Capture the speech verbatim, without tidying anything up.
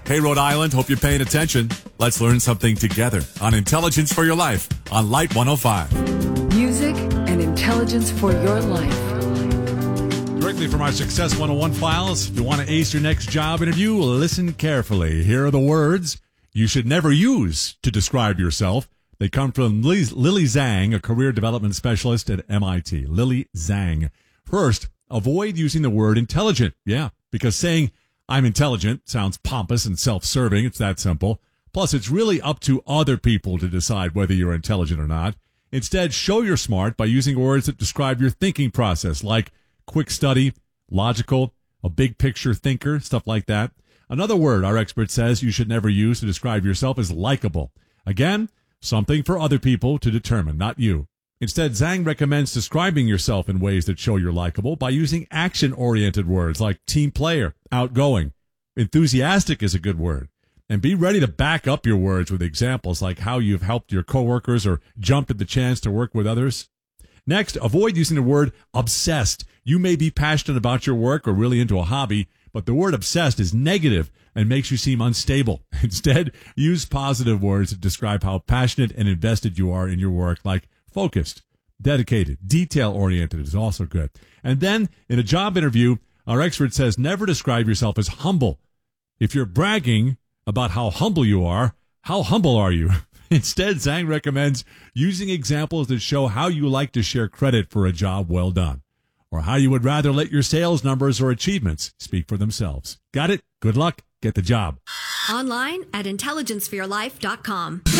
Hey, Rhode Island, hope you're paying attention. Let's learn something together on Intelligence for Your Life on Light one oh five. Music and intelligence for your life. Directly from our Success one oh one files, if you want to ace your next job interview, listen carefully. Here are the words you should never use to describe yourself. They come from Lily Zhang, a career development specialist at M I T. Lily Zhang. First, avoid using the word intelligent. Yeah, because saying I'm intelligent sounds pompous and self-serving. It's that simple. Plus, it's really up to other people to decide whether you're intelligent or not. Instead, show you're smart by using words that describe your thinking process, like quick study, logical, a big picture thinker, stuff like that. Another word our expert says you should never use to describe yourself is likable. Again, something for other people to determine, not you. Instead, Zhang recommends describing yourself in ways that show you're likable by using action-oriented words like team player, outgoing. Enthusiastic is a good word. And be ready to back up your words with examples like how you've helped your coworkers or jumped at the chance to work with others. Next, avoid using the word obsessed. You may be passionate about your work or really into a hobby, but the word obsessed is negative and makes you seem unstable. Instead, use positive words to describe how passionate and invested you are in your work, like focused, dedicated, detail-oriented is also good. And then, in a job interview, our expert says never describe yourself as humble. If you're bragging about how humble you are, how humble are you? Instead, Zhang recommends using examples that show how you like to share credit for a job well done, or how you would rather let your sales numbers or achievements speak for themselves. Got it? Good luck. Get the job. Online at intelligence for your life dot com.